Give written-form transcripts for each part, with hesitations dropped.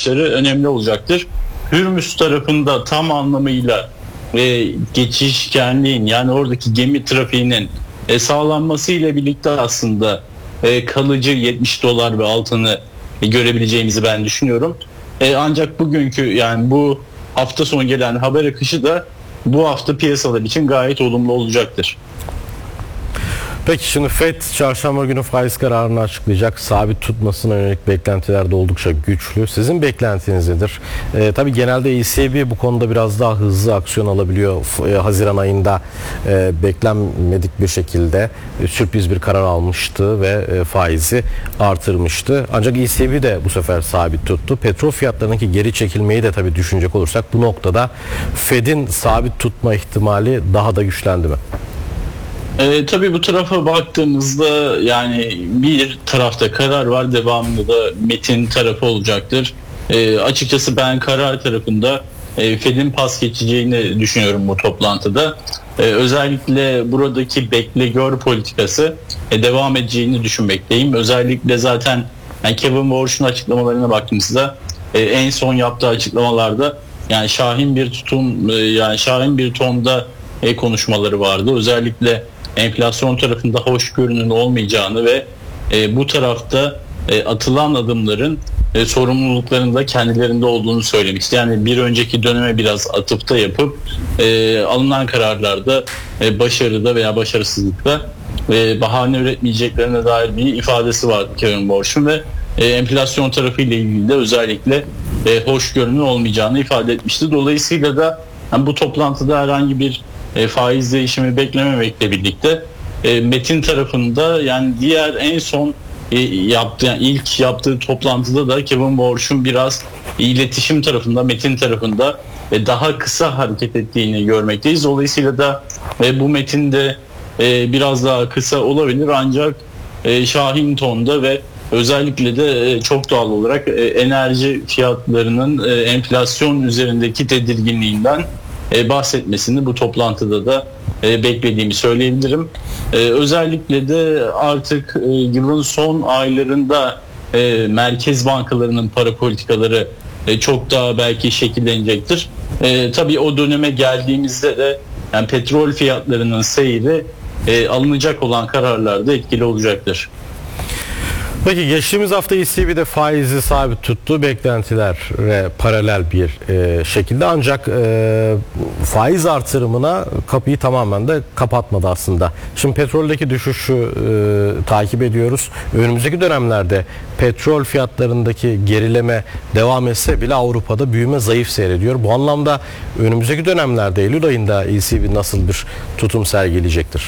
davranışları önemli olacaktır. Hürmüz tarafında tam anlamıyla geçişkenliğin, yani oradaki gemi trafiğinin sağlanması ile birlikte aslında kalıcı $70 ve altını görebileceğimizi ben düşünüyorum. Ancak bugünkü, yani bu hafta sonu gelen haber akışı da bu hafta piyasalar için gayet olumlu olacaktır. Peki şimdi FED çarşamba günü faiz kararını açıklayacak. Sabit tutmasına yönelik beklentiler de oldukça güçlü. Sizin beklentiniz nedir? Tabii genelde ECB bu konuda biraz daha hızlı aksiyon alabiliyor. Haziran ayında beklenmedik bir şekilde sürpriz bir karar almıştı ve faizi artırmıştı. Ancak ECB de bu sefer sabit tuttu. Petrol fiyatlarındaki geri çekilmeyi de tabii düşünecek olursak bu noktada FED'in sabit tutma ihtimali daha da güçlendi mi? Tabii bu tarafa baktığımızda, yani bir tarafta karar var, devamında da metin tarafı olacaktır. Açıkçası ben karar tarafında Fed'in pas geçeceğini düşünüyorum bu toplantıda. Özellikle buradaki bekle gör politikası devam edeceğini düşünmekteyim. Özellikle zaten Kevin Warsh'un açıklamalarına baktığımızda en son yaptığı açıklamalarda yani şahin bir tutum, yani şahin bir tonda konuşmaları vardı. Özellikle enflasyon tarafında hoşgörünün olmayacağını ve bu tarafta atılan adımların sorumluluklarının da kendilerinde olduğunu söylemişti. Yani bir önceki döneme biraz atıfta yapıp alınan kararlarda başarıda veya başarısızlıkta bahane üretmeyeceklerine dair bir ifadesi vardı Kevin Warsh'un ve enflasyon tarafıyla ilgili de özellikle hoşgörünün olmayacağını ifade etmişti. Dolayısıyla da bu toplantıda herhangi bir faiz değişimi beklememekle birlikte metin tarafında, yani diğer en son ilk yaptığı toplantıda da Kevin Warsh'un biraz iletişim tarafında, metin tarafında daha kısa hareket ettiğini görmekteyiz. Dolayısıyla da bu metinde biraz daha kısa olabilir, ancak şahin tonda ve özellikle de çok doğal olarak enerji fiyatlarının enflasyon üzerindeki tedirginliğinden bahsetmesini bu toplantıda da beklediğimi söyleyebilirim. Özellikle de artık yılın son aylarında merkez bankalarının para politikaları çok daha belki şekillenecektir. Tabii o döneme geldiğimizde de yani petrol fiyatlarının seyri alınacak olan kararlarda etkili olacaktır. Peki geçtiğimiz hafta ECB'de faizi sabit tuttu, beklentilere paralel bir şekilde, ancak faiz artırımına kapıyı tamamen de kapatmadı aslında. Şimdi petroldeki düşüşü takip ediyoruz. Önümüzdeki dönemlerde petrol fiyatlarındaki gerileme devam etse bile Avrupa'da büyüme zayıf seyrediyor. Bu anlamda önümüzdeki dönemlerde Eylül ayında ECB nasıl bir tutum sergileyecektir?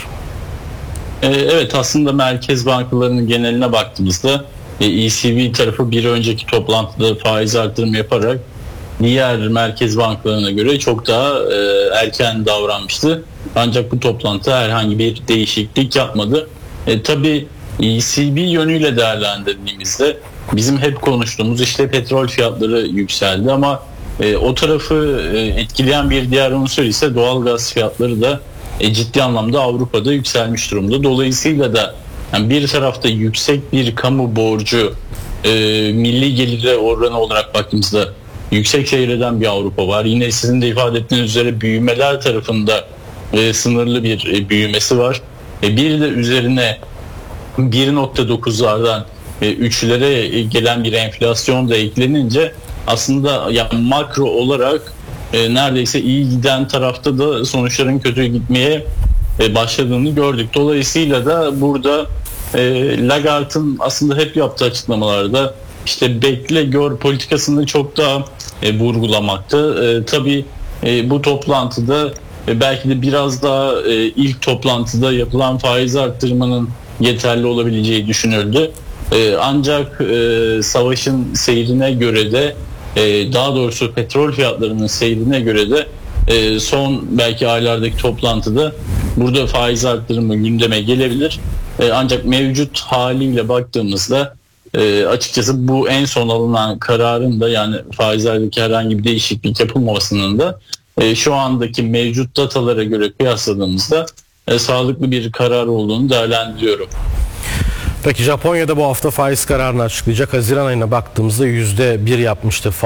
Evet, aslında merkez bankalarının geneline baktığımızda ECB tarafı bir önceki toplantıda faiz artırımı yaparak diğer merkez bankalarına göre çok daha erken davranmıştı. Ancak bu toplantıda herhangi bir değişiklik yapmadı. Tabii ECB yönüyle değerlendirdiğimizde bizim hep konuştuğumuz işte petrol fiyatları yükseldi ama o tarafı etkileyen bir diğer unsur ise doğalgaz fiyatları da ciddi anlamda Avrupa'da yükselmiş durumda. Dolayısıyla da yani bir tarafta yüksek bir kamu borcu, milli gelire oranı olarak baktığımızda yüksek seyreden bir Avrupa var. Yine sizin de ifade ettiğiniz üzere büyümeler tarafında sınırlı bir büyümesi var. Bir de üzerine 1.9'lardan 3'lere gelen bir enflasyon da eklenince aslında yani makro olarak neredeyse iyi giden tarafta da sonuçların kötü gitmeye başladığını gördük. Dolayısıyla da burada Lagarde'ın aslında hep yaptığı açıklamalarda işte bekle gör politikasını çok daha vurgulamakta. Tabii bu toplantıda belki de biraz daha ilk toplantıda yapılan faiz arttırmanın yeterli olabileceği düşünüldü. Ancak savaşın seyrine göre de daha doğrusu petrol fiyatlarının seyrine göre de son belki aylardaki toplantıda burada faiz arttırımı gündeme gelebilir. Ancak mevcut haliyle baktığımızda açıkçası bu en son alınan kararın da, yani faizlerdeki herhangi bir değişiklik yapılmamasının da şu andaki mevcut datalara göre kıyasladığımızda sağlıklı bir karar olduğunu değerlendiriyorum. Peki Japonya'da bu hafta faiz kararını açıklayacak. Haziran ayına baktığımızda %1 yapmıştı